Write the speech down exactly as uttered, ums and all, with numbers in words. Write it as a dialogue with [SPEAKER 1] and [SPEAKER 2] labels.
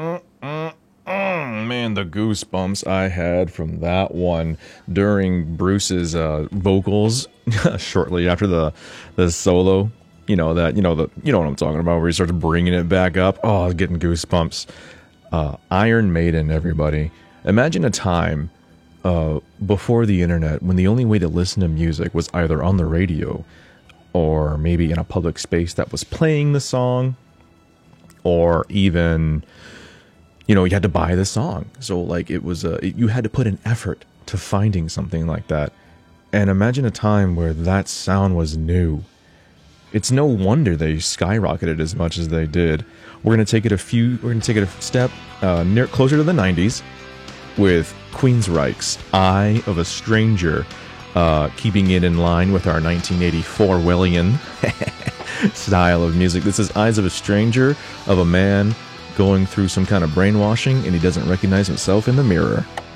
[SPEAKER 1] Mm, man, the goosebumps I had from that one during Bruce's uh, vocals shortly after the the solo. You know that you know the you know what I'm talking about, where he starts bringing it back up. Oh, I was getting goosebumps. Uh, Iron Maiden, everybody. Imagine a time uh, before the internet when the only way to listen to music was either on the radio or maybe in a public space that was playing the song, or even, you know, you had to buy the song. So like it was a, you had to put an effort to finding something like that. And imagine a time where that sound was new. It's no wonder they skyrocketed as much as they did. We're gonna take it a few. We're gonna take it a step uh, near closer to the nineties with Queensryche's "Eye of a Stranger," uh, keeping it in line with our nineteen eighty-four Orwellian style of music. This is "Eyes of a Stranger" of a man going through some kind of brainwashing, and he doesn't recognize himself in the mirror.